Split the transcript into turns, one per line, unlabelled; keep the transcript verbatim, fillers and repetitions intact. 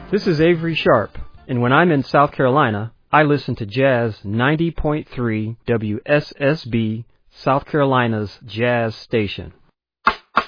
This is Avery Sharp, and when I'm in South Carolina, I listen to Jazz ninety point three W S S B, South Carolina's jazz station.